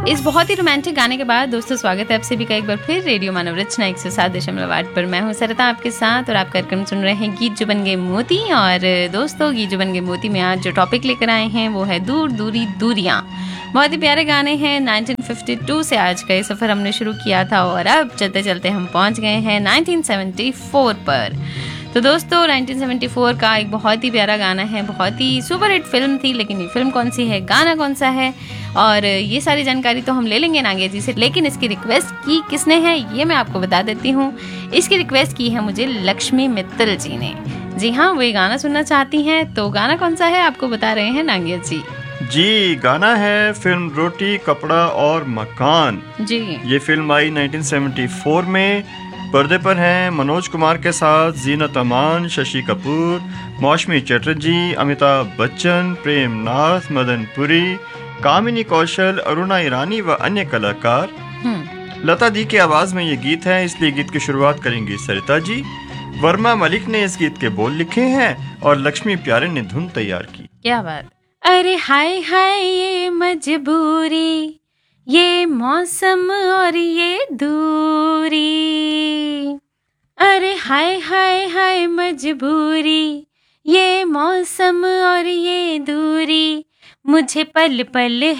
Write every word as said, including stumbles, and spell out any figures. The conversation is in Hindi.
इस बहुत ही रोमांटिक गाने के बाद दोस्तों स्वागत है आप सभी का एक बार फिर रेडियो मानव रचना एक सौ सात दशमलव आठ पर। मैं हूं सरिता आपके साथ और आप कार्यक्रम सुन रहे हैं गीत जो बन गए मोती। और दोस्तों गीत जो बन गए मोती में आज जो टॉपिक लेकर आए हैं वो है दूर दूरी दूरियां। बहुत ही प्यारे गाने हैं। नाइनटीन फिफ्टी टू से आज का ये सफ़र हमने शुरू किया था और अब चलते चलते हम पहुँच गए हैं नाइनटीन सेवेंटी फोर पर। तो दोस्तों नाइनटीन सेवेंटी फोर का एक बहुत ही प्यारा गाना है, बहुत ही सुपर हिट फिल्म थी, लेकिन ये फिल्म कौन सी है, गाना कौन सा है और ये सारी जानकारी तो हम ले लेंगे नागिया जी से, लेकिन इसकी रिक्वेस्ट की किसने है ये मैं आपको बता देती हूँ। इसकी रिक्वेस्ट की है मुझे लक्ष्मी मित्तल जी ने। जी हाँ, वो ये गाना सुनना चाहती हैं। तो गाना कौन सा है आपको बता रहे हैं नागिया जी। जी, गाना है फिल्म रोटी कपड़ा और मकान। जी, ये film I nineteen seventy four में। पर्दे पर हैं मनोज कुमार के साथ जीनत अमान, शशि कपूर, मौसमी चटर्जी, अमिताभ बच्चन, प्रेम नाथ, मदन पुरी, कामिनी कौशल, अरुणा ईरानी व अन्य कलाकार। लता दी की आवाज में ये गीत है, इसलिए गीत की शुरुआत करेंगी सरिता जी। वर्मा मलिक ने इस गीत के बोल लिखे हैं और लक्ष्मी प्यारे ने धुन तैयार की। क्या बात। अरे हाय हाय ये मजबूरी, ये मौसम और ये दूरी। अरे हाय हाय हाय मजबूरी, ये मौसम और ये दूरी, मुझे पल पल